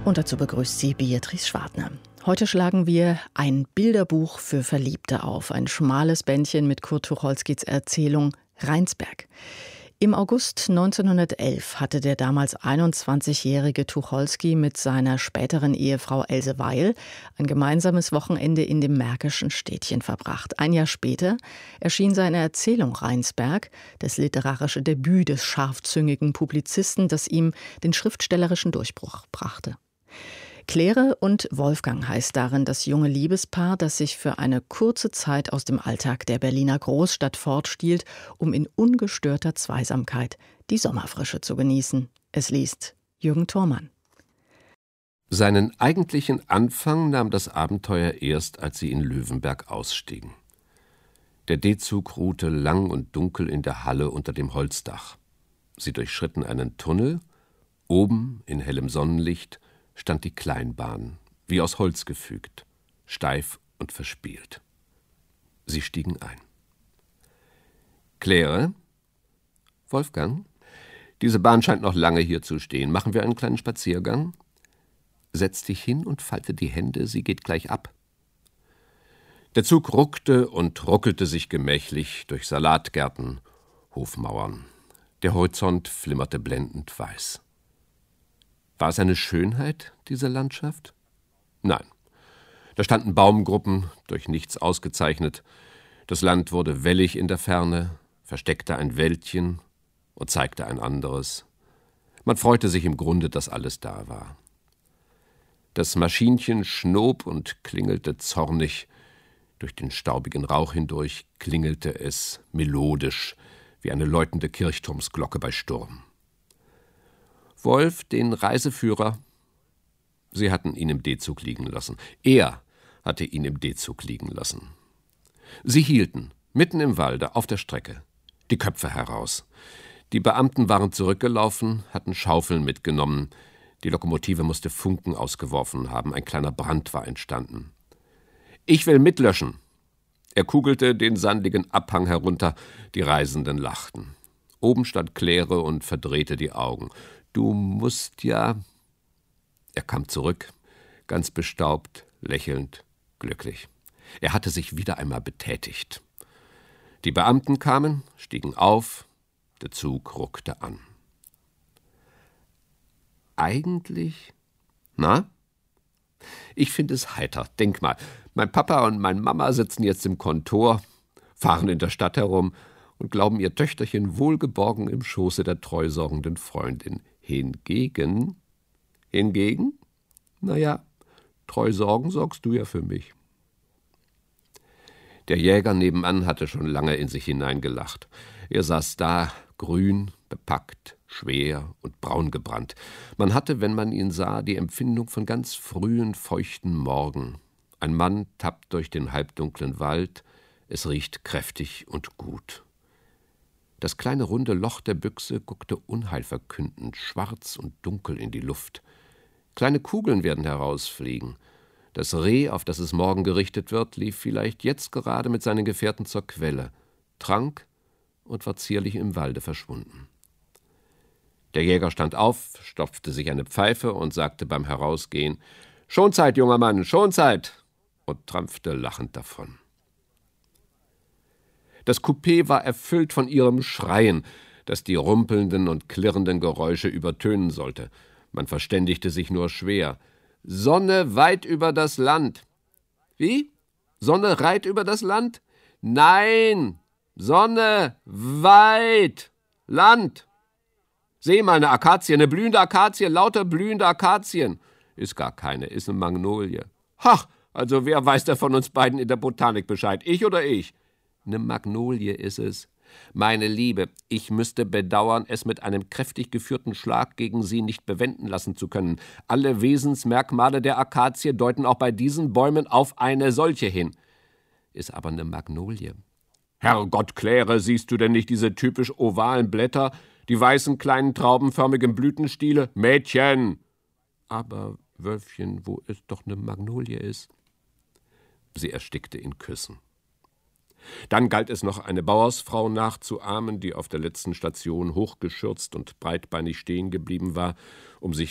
Und dazu begrüßt sie Beatrice Schwartner. Heute schlagen wir ein Bilderbuch für Verliebte auf. Ein schmales Bändchen mit Kurt Tucholskys Erzählung Rheinsberg. Im August 1911 hatte der damals 21-jährige Tucholsky mit seiner späteren Ehefrau Else Weil ein gemeinsames Wochenende in dem märkischen Städtchen verbracht. Ein Jahr später erschien seine Erzählung Rheinsberg, das literarische Debüt des scharfzüngigen Publizisten, das ihm den schriftstellerischen Durchbruch brachte. Claire und Wolfgang heißt darin das junge Liebespaar, das sich für eine kurze Zeit aus dem Alltag der Berliner Großstadt fortstiehlt, um in ungestörter Zweisamkeit die Sommerfrische zu genießen. Es liest Jürgen Thormann. Seinen eigentlichen Anfang nahm das Abenteuer erst, als sie in Löwenberg ausstiegen. Der D-Zug ruhte lang und dunkel in der Halle unter dem Holzdach. Sie durchschritten einen Tunnel. Oben, in hellem Sonnenlicht, stand die Kleinbahn, wie aus Holz gefügt, steif und verspielt. Sie stiegen ein. Claire? Wolfgang? Diese Bahn scheint noch lange hier zu stehen. Machen wir einen kleinen Spaziergang? Setz dich hin und falte die Hände, sie geht gleich ab. Der Zug ruckte und ruckelte sich gemächlich durch Salatgärten, Hofmauern. Der Horizont flimmerte blendend weiß. War es eine Schönheit, diese Landschaft? Nein. Da standen Baumgruppen, durch nichts ausgezeichnet. Das Land wurde wellig in der Ferne, versteckte ein Wäldchen und zeigte ein anderes. Man freute sich im Grunde, dass alles da war. Das Maschinchen schnob und klingelte zornig. Durch den staubigen Rauch hindurch klingelte es melodisch, wie eine läutende Kirchturmsglocke bei Sturm. Wolf, den Reiseführer. Sie hatten ihn im D-Zug liegen lassen. Er hatte ihn im D-Zug liegen lassen. Sie hielten, mitten im Walde, auf der Strecke, die Köpfe heraus. Die Beamten waren zurückgelaufen, hatten Schaufeln mitgenommen. Die Lokomotive musste Funken ausgeworfen haben. Ein kleiner Brand war entstanden. »Ich will mitlöschen!« Er kugelte den sandigen Abhang herunter. Die Reisenden lachten. Oben stand Claire und verdrehte die Augen. »Du musst ja...« Er kam zurück, ganz bestaubt, lächelnd, glücklich. Er hatte sich wieder einmal betätigt. Die Beamten kamen, stiegen auf, der Zug ruckte an. Eigentlich? Na? Ich finde es heiter. Denk mal, mein Papa und meine Mama sitzen jetzt im Kontor, fahren in der Stadt herum und glauben, ihr Töchterchen wohlgeborgen im Schoße der treusorgenden Freundin. Hingegen? Naja, treu sorgen sorgst du ja für mich. Der Jäger nebenan hatte schon lange in sich hineingelacht. Er saß da, grün, bepackt, schwer und braun gebrannt. Man hatte, wenn man ihn sah, die Empfindung von ganz frühen, feuchten Morgen. Ein Mann tappt durch den halbdunklen Wald, es riecht kräftig und gut. Das kleine runde Loch der Büchse guckte unheilverkündend, schwarz und dunkel in die Luft. Kleine Kugeln werden herausfliegen. Das Reh, auf das es morgen gerichtet wird, lief vielleicht jetzt gerade mit seinen Gefährten zur Quelle, trank und war zierlich im Walde verschwunden. Der Jäger stand auf, stopfte sich eine Pfeife und sagte beim Herausgehen: »Schonzeit, junger Mann, Schonzeit!« und trampfte lachend davon. Das Coupé war erfüllt von ihrem Schreien, das die rumpelnden und klirrenden Geräusche übertönen sollte. Man verständigte sich nur schwer. »Sonne weit über das Land.« »Wie? Sonne reit über das Land?« »Nein, Sonne weit Land.« »Seh mal, eine Akazie, eine blühende Akazie, lauter blühende Akazien.« »Ist gar keine, ist eine Magnolie.« »Ach, also wer weiß da von uns beiden in der Botanik Bescheid, ich oder ich?« »Eine Magnolie ist es. Meine Liebe, ich müsste bedauern, es mit einem kräftig geführten Schlag gegen Sie nicht bewenden lassen zu können. Alle Wesensmerkmale der Akazie deuten auch bei diesen Bäumen auf eine solche hin. Ist aber eine Magnolie.« »Herrgott, Claire, siehst du denn nicht diese typisch ovalen Blätter, die weißen kleinen traubenförmigen Blütenstiele? Mädchen!« »Aber, Wölfchen, wo es doch eine Magnolie ist.« Sie erstickte in Küssen. Dann galt es noch, eine Bauersfrau nachzuahmen, die auf der letzten Station hochgeschürzt und breitbeinig stehen geblieben war, um sich